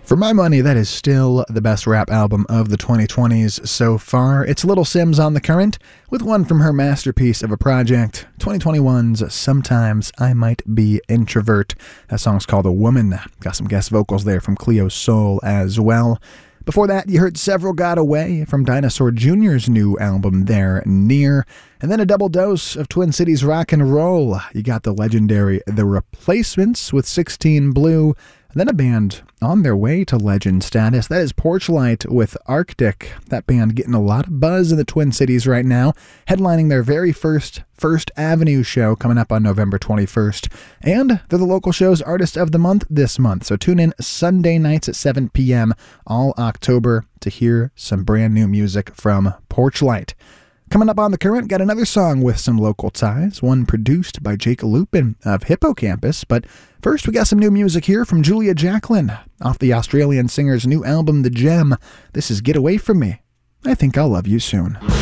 For my money, that is still the best rap album of the 2020s so far. It's Little Simz on The Current, with one from her masterpiece of a project, 2021's Sometimes I Might Be Introvert. That song's called A Woman. Got some guest vocals there from Cleo Sol as well. Before that, you heard Several Got Away from Dinosaur Jr.'s new album there, Near. And then a double dose of Twin Cities rock and roll. You got the legendary The Replacements with 16 Blue. And then a band on their way to legend status. That is Porchlight with Arctic. That band getting a lot of buzz in the Twin Cities right now, headlining their very first Avenue show coming up on November 21st. And they're the local show's Artist of the Month this month. So tune in Sunday nights at 7 p.m. all October to hear some brand new music from Porchlight. Coming up on The Current, got another song with some local ties, one produced by Jake Lupin of Hippocampus. But first, we got some new music here from Julia Jacklin, off the Australian singer's new album, The Gem. This is Get Away From Me. I Think I'll Love You Soon.